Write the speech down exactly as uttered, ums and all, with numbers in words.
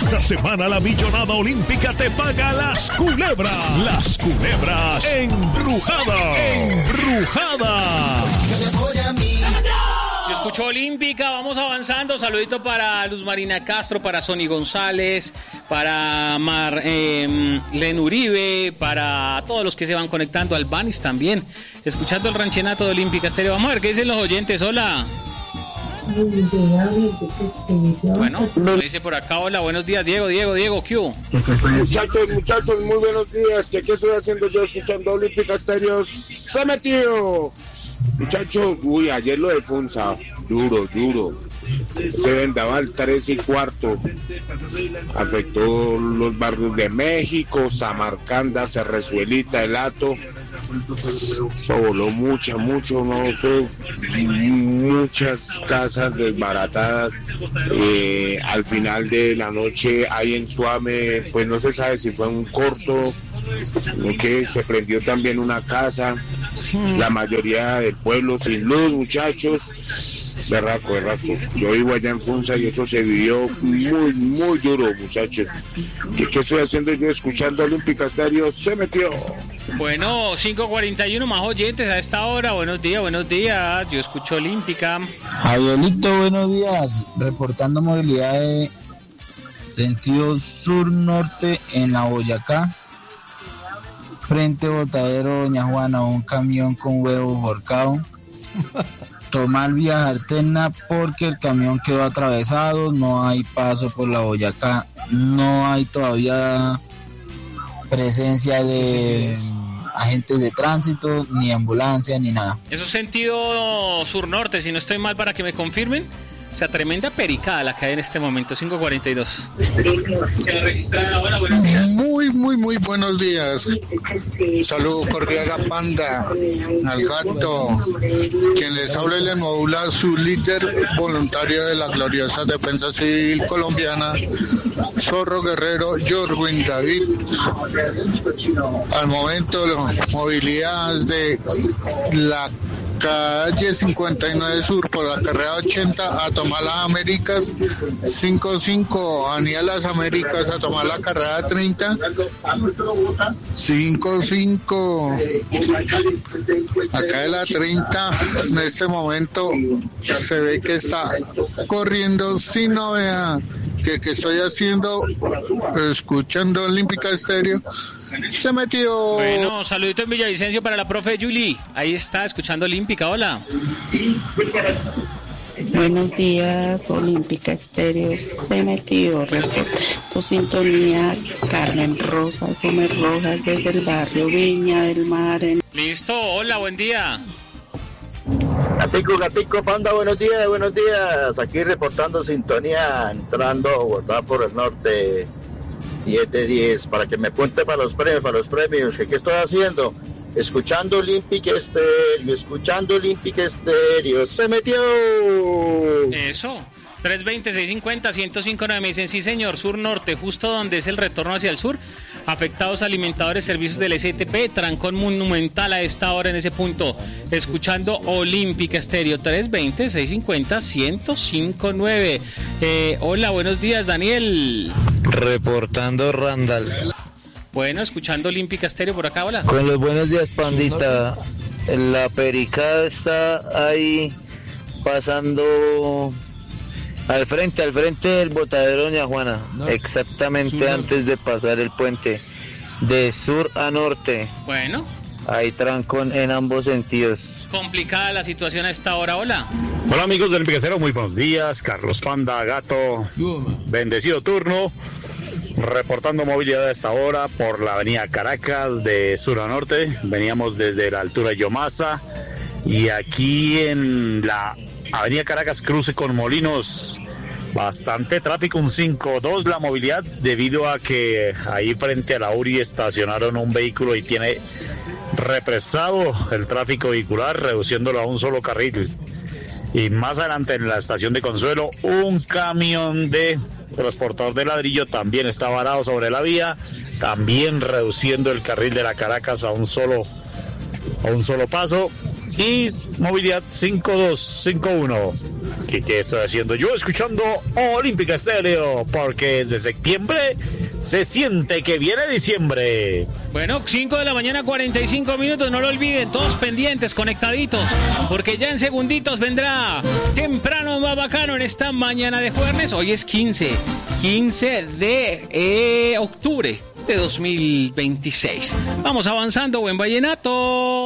Esta semana la millonada olímpica te paga las culebras. Las culebras embrujadas. Embrujadas. Yo escucho Olímpica, vamos avanzando. Saludito para Luz Marina Castro, para Sony González, para Mar eh, Len Uribe, para todos los que se van conectando, al Banis también, escuchando el ranchenato de Olímpica Estéreo. Vamos a ver qué dicen los oyentes. Hola. Bueno, lo dice por acá. Hola, buenos días, Diego, Diego, Diego, ¿qué hubo? Muchachos, muchachos, muy buenos días. ¿Qué, qué estoy haciendo yo escuchando Olímpica Estéreo? ¡Se metió! Muchachos, uy, ayer lo de Funza, duro, duro. Se vendaval tres y cuarto. Afectó los barrios de México, Samarcanda, Cerrezuelita, El Hato. Se voló mucha, mucho, no sé, muchas casas desbaratadas. Eh, al final de la noche, ahí en Suame, pues no se sabe si fue un corto, que se prendió también una casa. La mayoría del pueblo sin luz, muchachos. Berraco, berraco. Yo vivo allá en Funza y eso se vivió muy, muy duro, muchachos. ¿Qué, qué estoy haciendo yo escuchando Olímpica Estéreo? Se metió. Bueno, cinco cuarenta y uno, más oyentes a esta hora. Buenos días, buenos días. Yo escucho Olímpica. Javierito, buenos días. Reportando movilidad de sentido sur-norte en la Boyacá. Frente botadero Doña Juana, un camión con huevo volcado. Tomar vía alterna porque el camión quedó atravesado, no hay paso por la Boyacá, no hay todavía presencia de agentes de tránsito, ni ambulancia, ni nada. Eso es sentido sur-norte, si no estoy mal, para que me confirmen. O sea, tremenda pericada la que hay en este momento, cinco cuarenta y dos. Muy, muy, muy buenos días. Saludos cordial a Panda, al Gato, quien les habla y les modula su líder voluntario de la gloriosa Defensa Civil Colombiana, Zorro Guerrero, Jorwin David. Al momento, la movilidad de la calle cincuenta y nueve Sur por la carrera ochenta a tomar las Américas, cincuenta y cinco Avenida Las Américas a tomar la carrera treinta, cincuenta y cinco acá de la treinta. En este momento se ve que está corriendo sin novedad. Que, que estoy haciendo, escuchando Olímpica Estéreo, se metió. Bueno, saludito en Villavicencio para la profe Julie. Ahí está, escuchando Olímpica. Hola. Buenos días, Olímpica Estéreo, se metió. Tu sintonía, Carmen Rosa Gómez Rojas, desde el barrio Viña del Mar. En... Listo, hola, buen día. Gatico, Gatico, Panda, buenos días, buenos días. Aquí reportando sintonía, entrando a Bogotá por el norte, diez de diez, para que me apunte para los premios, para los premios. ¿Qué, qué estoy haciendo? Escuchando Olímpica Estéreo, escuchando Olímpica Estéreo. ¡Se metió! Eso. tres veinte, seiscientos cincuenta, ciento cinco nueve. Me dicen, sí señor, sur-norte, justo donde es el retorno hacia el sur. Afectados alimentadores, servicios del S T P, trancón monumental a esta hora en ese punto. Escuchando Olímpica Estéreo, tres veinte, seiscientos cincuenta, ciento cinco nueve. Eh, hola, buenos días, Daniel. Reportando Randall. Bueno, escuchando Olímpica Estéreo por acá, hola. Con los buenos días, Pandita. La pericada está ahí pasando al frente, al frente del botadero Doña Juana, no, exactamente sur, antes de pasar el puente, de sur a norte. Bueno. Hay trancón en ambos sentidos. Complicada la situación a esta hora, hola. Hola amigos del Olímpica Estéreo, muy buenos días. Carlos Panda, Gato, bendecido turno. Reportando movilidad a esta hora por la avenida Caracas de sur a norte. Veníamos desde la altura de Yomasa y aquí en la avenida Caracas cruce con Molinos. Bastante tráfico, un cinco dos la movilidad debido a que ahí frente a la U R I estacionaron un vehículo y tiene represado el tráfico vehicular, reduciéndolo a un solo carril. Y más adelante en la estación de Consuelo, un camión de transportador de ladrillo también está varado sobre la vía, también reduciendo el carril de la Caracas a un solo, a un solo paso. Y movilidad cinco dos, cinco uno. ¿Qué, ¿Qué estoy haciendo yo escuchando Olímpica Estéreo? Porque desde septiembre se siente que viene diciembre. Bueno, cinco de la mañana, cuarenta y cinco minutos. No lo olviden, todos pendientes, conectaditos, porque ya en segunditos vendrá temprano más bacano en esta mañana de jueves. Hoy es quince, quince de eh, octubre de dos mil veintiséis. Vamos avanzando, buen vallenato.